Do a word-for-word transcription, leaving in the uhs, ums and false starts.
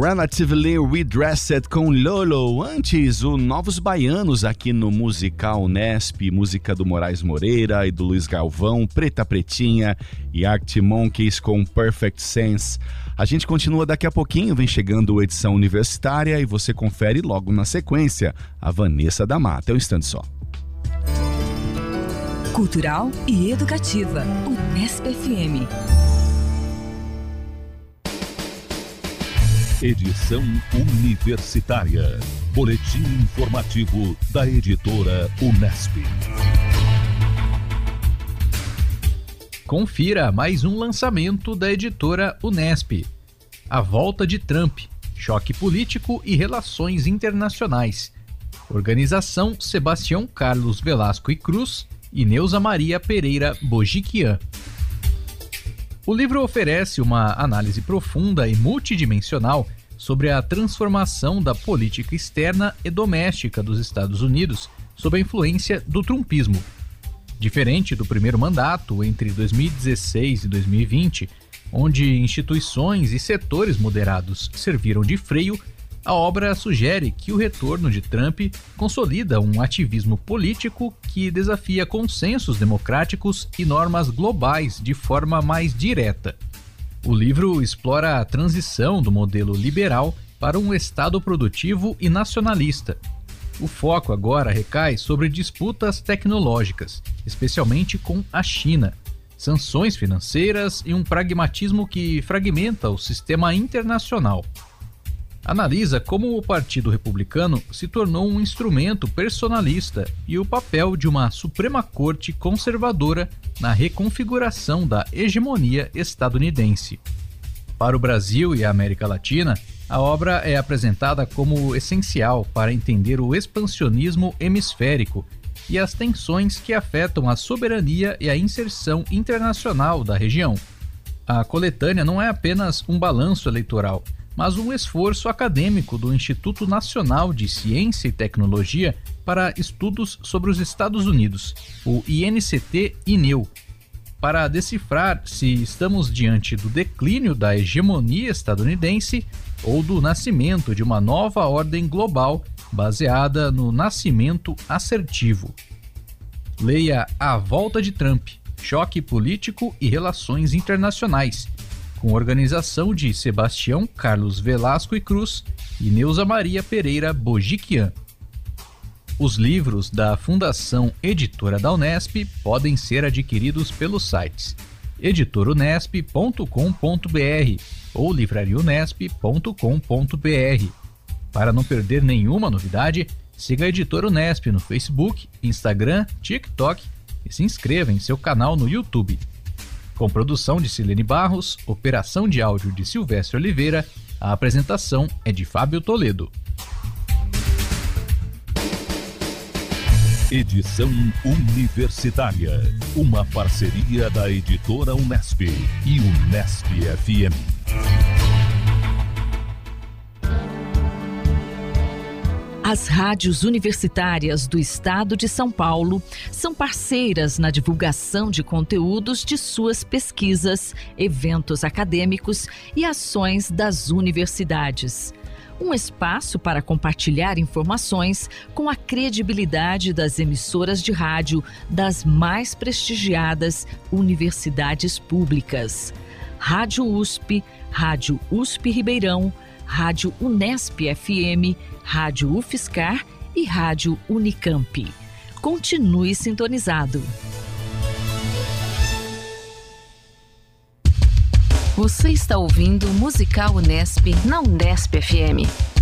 Relatively Redressed com Lolo. Antes, o Novos Baianos aqui no Musical Unesp, música do Moraes Moreira e do Luiz Galvão, Preta Pretinha e Arctic Monkeys com Perfect Sense. A gente continua daqui a pouquinho, vem chegando a edição universitária e você confere logo na sequência a Vanessa da Mata. É um instante só. Cultural e educativa, Unesp F M. Edição universitária. Boletim informativo da editora Unesp. Confira mais um lançamento da editora Unesp. A volta de Trump, choque político e relações internacionais. Organização Sebastião Carlos Velasco e Cruz e Neuza Maria Pereira Bojiquian. O livro oferece uma análise profunda e multidimensional sobre a transformação da política externa e doméstica dos Estados Unidos sob a influência do trumpismo. Diferente do primeiro mandato, entre dois mil e dezesseis e dois mil e vinte, onde instituições e setores moderados serviram de freio, a obra sugere que o retorno de Trump consolida um ativismo político que desafia consensos democráticos e normas globais de forma mais direta. O livro explora a transição do modelo liberal para um Estado produtivo e nacionalista. O foco agora recai sobre disputas tecnológicas, especialmente com a China, sanções financeiras e um pragmatismo que fragmenta o sistema internacional. Analisa como o Partido Republicano se tornou um instrumento personalista e o papel de uma Suprema Corte conservadora na reconfiguração da hegemonia estadunidense. Para o Brasil e a América Latina, a obra é apresentada como essencial para entender o expansionismo hemisférico e as tensões que afetam a soberania e a inserção internacional da região. A coletânea não é apenas um balanço eleitoral, mas um esforço acadêmico do Instituto Nacional de Ciência e Tecnologia para Estudos sobre os Estados Unidos, o I N C T-I N E U, para decifrar se estamos diante do declínio da hegemonia estadunidense ou do nascimento de uma nova ordem global baseada no nascimento assertivo. Leia A Volta de Trump, Choque Político e Relações Internacionais, com organização de Sebastião Carlos Velasco e Cruz e Neuza Maria Pereira Bojiquian. Os livros da Fundação Editora da Unesp podem ser adquiridos pelos sites editora unesp ponto com ponto b r ou livraria unesp ponto com ponto b r. Para não perder nenhuma novidade, siga a Editora Unesp no Facebook, Instagram, TikTok e se inscreva em seu canal no YouTube. Com produção de Silene Barros, operação de áudio de Silvestre Oliveira, a apresentação é de Fábio Toledo. Edição universitária, uma parceria da editora Unesp e Unesp F M. As rádios universitárias do Estado de São Paulo são parceiras na divulgação de conteúdos de suas pesquisas, eventos acadêmicos e ações das universidades. Um espaço para compartilhar informações com a credibilidade das emissoras de rádio das mais prestigiadas universidades públicas. Rádio U S P, Rádio U S P Ribeirão, Rádio Unesp F M, Rádio UFSCar e Rádio Unicamp. Continue sintonizado. Você está ouvindo o Musical Unesp na Unesp F M.